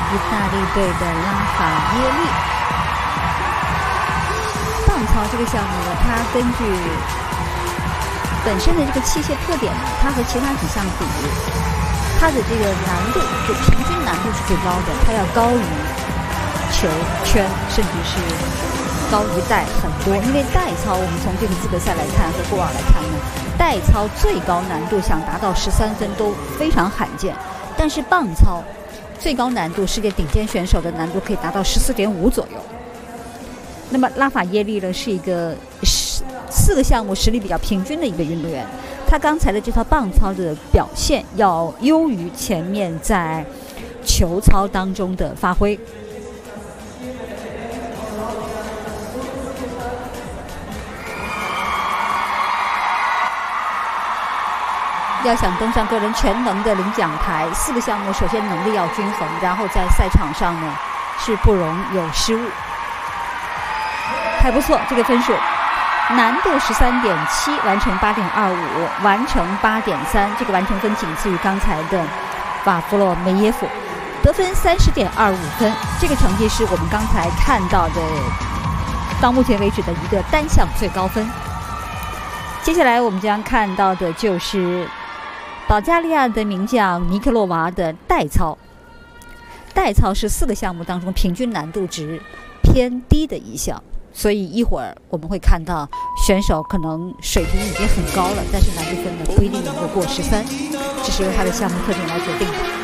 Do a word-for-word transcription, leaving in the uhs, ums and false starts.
意大利队的拉法耶利。棒操这个项目呢，它根据本身的这个器械特点呢，它和其他几项比，它的这个难度就平均难度是最高的，它要高于球圈，甚至是高于带很多。因为带操，我们从这个资格赛来看和过往来看呢，带操最高难度想达到十三分都非常罕见，但是棒操最高难度，世界顶尖选手的难度可以达到十四点五左右。那么拉法耶利呢，是一个四个项目实力比较平均的一个运动员，他刚才的这套棒操的表现要优于前面在球操当中的发挥。要想登上个人全能的领奖台，四个项目首先能力要均衡，然后在赛场上呢是不容有失误。还不错，这个分数难度十三点七，完成八点二五，完成八点三，这个完成分仅次于刚才的瓦夫洛梅耶夫，得分三十点二五分，这个成绩是我们刚才看到的到目前为止的一个单项最高分。接下来我们将看到的就是保加利亚的名将尼克洛娃的带操。带操是四个项目当中平均难度值偏低的一项，所以一会儿我们会看到选手可能水平已经很高了，但是难度分呢不一定能够过十三，这是由他的项目特点来决定的。